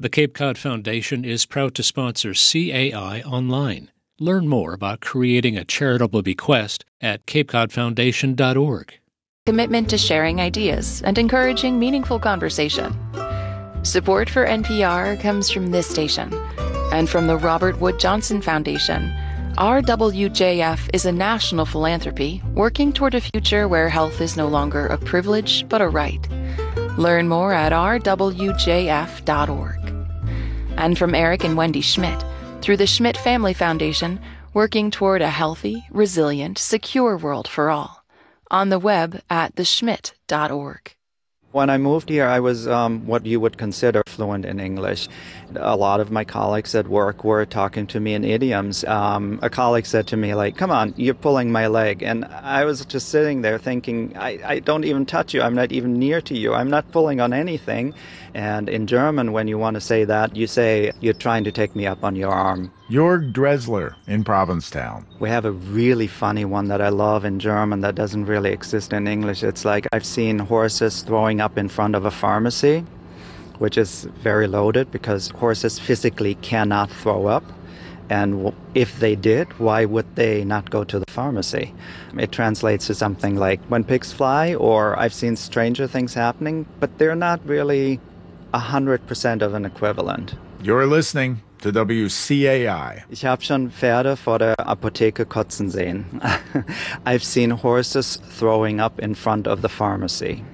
The Cape Cod Foundation is proud to sponsor CAI Online. Learn more about creating a charitable bequest at capecodfoundation.org. Commitment to sharing ideas and encouraging meaningful conversation. Support for NPR comes from this station and from the Robert Wood Johnson Foundation. RWJF is a national philanthropy working toward a future where health is no longer a privilege but a right. Learn more at rwjf.org. And from Eric and Wendy Schmidt through the Schmidt Family Foundation, working toward a healthy, resilient, secure world for all. On the web at theschmidt.org. When I moved here, I was what you would consider fluent in English. A lot of my colleagues at work were talking to me in idioms. A colleague said to me, like, come on, you're pulling my leg. And I was just sitting there thinking, I don't even touch you. I'm not even near to you. I'm not pulling on anything. And in German, when you want to say that, you say, you're trying to take me up on your arm. Jörg Dressler in Provincetown. We have a really funny one that I love in German that doesn't really exist in English. It's like I've seen horses throwing up in front of a pharmacy, which is very loaded because horses physically cannot throw up. And if they did, why would they not go to the pharmacy? It translates to something like when pigs fly, or I've seen stranger things happening, but they're not really 100% of an equivalent. You're listening to WCAI. Ich habe schon Pferde vor der Apotheke kotzen sehen. I've seen horses throwing up in front of the pharmacy.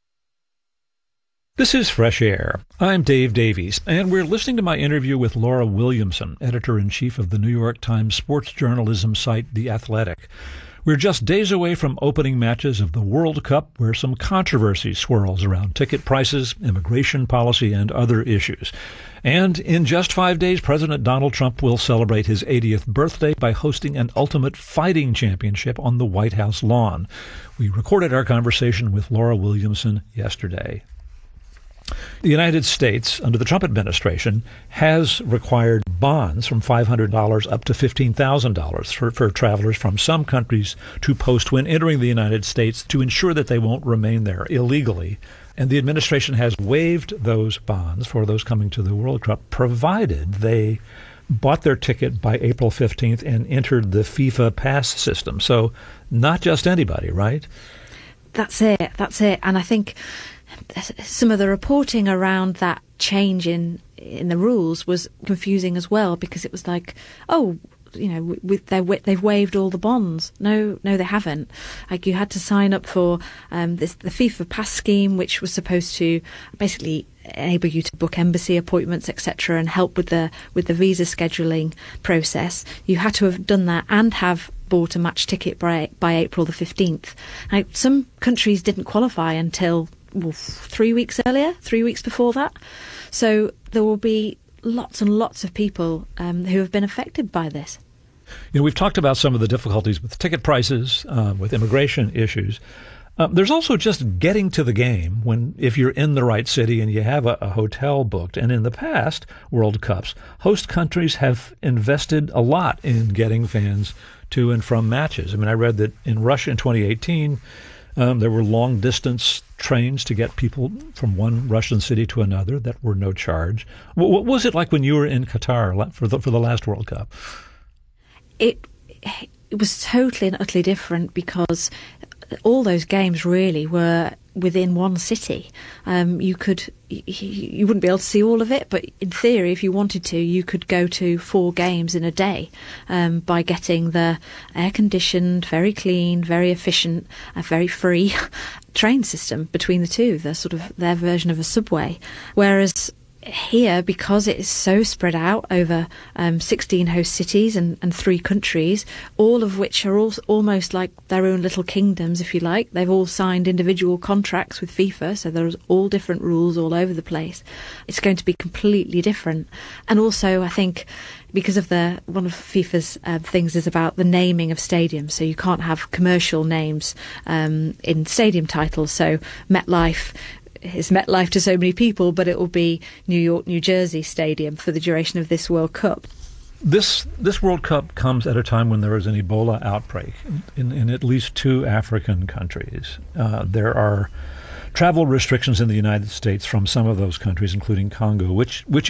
This is Fresh Air. I'm Dave Davies, and we're listening to my interview with Laura Williamson, editor-in-chief of the New York Times sports journalism site The Athletic. We're just days away from opening matches of the World Cup, where some controversy swirls around ticket prices, immigration policy, and other issues. And in just 5 days, President Donald Trump will celebrate his 80th birthday by hosting an Ultimate Fighting Championship on the White House lawn. We recorded our conversation with Laura Williamson yesterday. The United States, under the Trump administration, has required bonds from $500 up to $15,000 for travelers from some countries to post when entering the United States to ensure that they won't remain there illegally. And the administration has waived those bonds for those coming to the World Cup, provided they bought their ticket by April 15th and entered the FIFA pass system. So not just anybody, right? That's it. And I think some of the reporting around that change in the rules was confusing as well, because it was like, oh, you know, they've waived all the bonds. No, they haven't. Like, you had to sign up for the FIFA Pass scheme, which was supposed to basically enable you to book embassy appointments, etc., and help with the visa scheduling process. You had to have done that and have bought a match ticket by April the 15th. Now, some countries didn't qualify until 3 weeks earlier, 3 weeks before that. So there will be lots and lots of people who have been affected by this. You know, we've talked about some of the difficulties with ticket prices, with immigration issues. There's also just getting to the game if you're in the right city and you have a hotel booked. And in the past World Cups, host countries have invested a lot in getting fans to and from matches. I mean, I read that in Russia in 2018, there were long-distance trains to get people from one Russian city to another that were no charge. What was it like when you were in Qatar for the last World Cup? It was totally and utterly different, because all those games really were within one city. You wouldn't be able to see all of it, but in theory, if you wanted to, you could go to 4 games in a day by getting the air-conditioned, very clean, very efficient, very free train system between the two, the sort of their version of a subway. Whereas here, because it is so spread out over 16 host cities and 3 countries, all of which are almost like their own little kingdoms, if you like. They've all signed individual contracts with FIFA, so there's all different rules all over the place. It's going to be completely different. And also, I think, because of one of FIFA's things is about the naming of stadiums, so you can't have commercial names in stadium titles. So MetLife is MetLife to so many people, but it will be New York, New Jersey Stadium for the duration of this World Cup. This World Cup comes at a time when there is an Ebola outbreak in at least 2 African countries. There are travel restrictions in the United States from some of those countries, including Congo, which